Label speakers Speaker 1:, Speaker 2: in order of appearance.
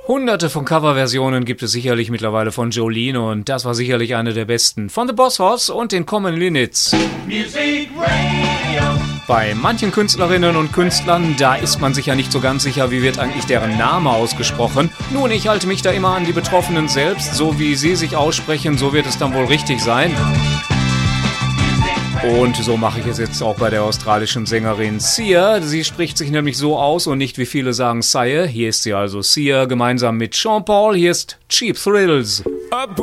Speaker 1: Hunderte von Coverversionen gibt es sicherlich mittlerweile von Jolene und das war sicherlich eine der besten. Von The Boss Hoss und den Common Linnets. Music Radio. Bei manchen Künstlerinnen und Künstlern, da ist man sich ja nicht so ganz sicher, wie wird eigentlich deren Name ausgesprochen. Nun, ich halte mich da immer an die Betroffenen selbst. So wie sie sich aussprechen, so wird es dann wohl richtig sein. Und so mache ich es jetzt auch bei der australischen Sängerin Sia. Sie spricht sich nämlich so aus und nicht wie viele sagen Sia. Hier ist sie also Sia gemeinsam mit Sean Paul. Hier ist Cheap Thrills.